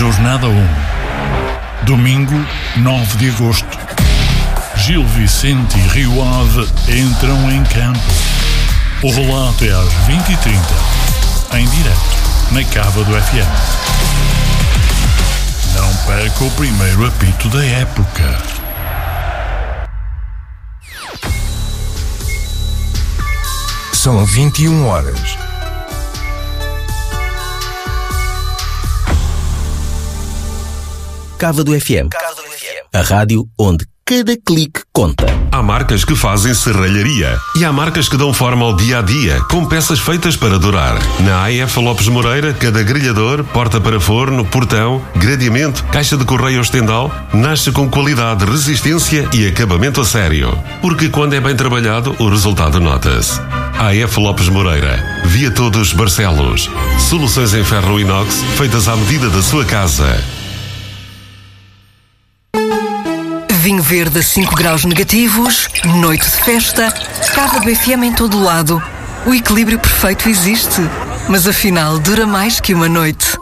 Jornada 1. Domingo, 9 de agosto. Gil Vicente e Rio Ave entram em campo. O relato é às 20h30, em direto, na Cava do FM. Não perca o primeiro apito da época. São 21 horas. Cava do FM. A rádio onde cada clique conta. Há marcas que fazem serralharia e há marcas que dão forma ao dia-a-dia, com peças feitas para durar. Na AF Lopes Moreira, cada grelhador, porta para forno, portão, gradeamento, caixa de correio ou estendal, nasce com qualidade, resistência e acabamento a sério. Porque quando é bem trabalhado, o resultado nota-se. AF Lopes Moreira, Via Todos Barcelos. Soluções em ferro inox feitas à medida da sua casa. Vinho verde a 5 graus negativos, noite de festa, Cava do FM em todo lado. O equilíbrio perfeito existe, mas afinal dura mais que uma noite.